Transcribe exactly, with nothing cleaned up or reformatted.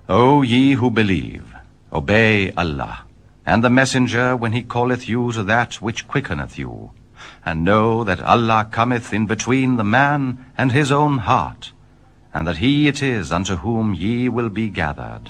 O ye who believe, obey Allah, and the messenger when he calleth you to that which quickeneth you, and know that Allah cometh in between the man and his own heart, and that he it is unto whom ye will be gathered.